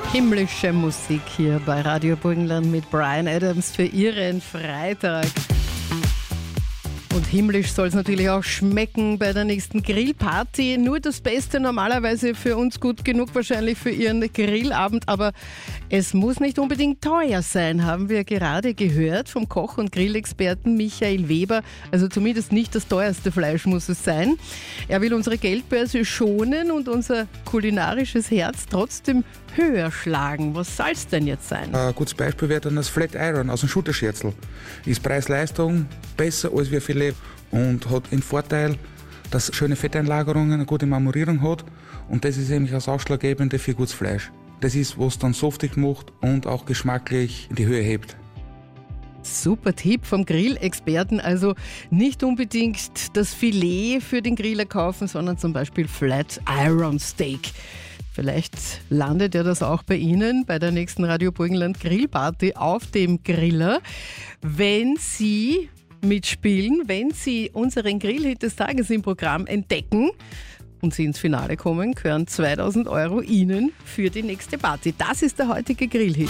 Himmlische Musik hier bei Radio Burgenland mit Bryan Adams für Ihren Freitag. Und himmlisch soll es natürlich auch schmecken bei der nächsten Grillparty. Nur das Beste normalerweise für uns, gut genug wahrscheinlich für Ihren Grillabend. Aber es muss nicht unbedingt teuer sein, haben wir gerade gehört vom Koch- und Grillexperten Michael Weber. Also zumindest nicht das teuerste Fleisch muss es sein. Er will unsere Geldbörse schonen und unser kulinarisches Herz trotzdem höher schlagen. Was soll es denn jetzt sein? Ein gutes Beispiel wäre dann das Flat Iron aus dem Schutterscherzel. Ist Preis-Leistung besser als wie Filet und hat den Vorteil, dass es schöne Fetteinlagerungen, eine gute Marmorierung hat und das ist nämlich das Ausschlaggebende für gutes Fleisch. Das ist, was dann saftig macht und auch geschmacklich in die Höhe hebt. Super Tipp vom Grillexperten, also nicht unbedingt das Filet für den Griller kaufen, sondern zum Beispiel Flat Iron Steak. Vielleicht landet ja das auch bei Ihnen bei der nächsten Radio Burgenland Grillparty auf dem Griller. Wenn Sie mitspielen, wenn Sie unseren Grillhit des Tages im Programm entdecken und Sie ins Finale kommen, gehören 2000 € Ihnen für die nächste Party. Das ist der heutige Grillhit.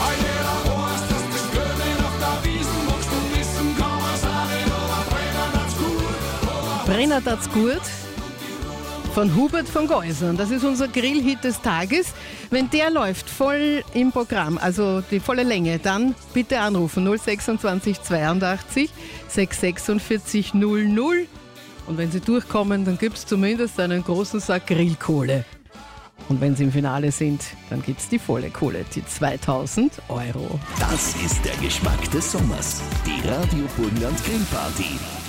Brenner tat's gut von Hubert von Geusern. Das ist unser Grillhit des Tages. Wenn der läuft voll im Programm, also die volle Länge, dann bitte anrufen 026 82 646 00. Und wenn Sie durchkommen, dann gibt es zumindest einen großen Sack Grillkohle. Und wenn Sie im Finale sind, dann gibt es die volle Kohle, die 2000 €. Das ist der Geschmack des Sommers. Die Radio Burgenland Grillparty.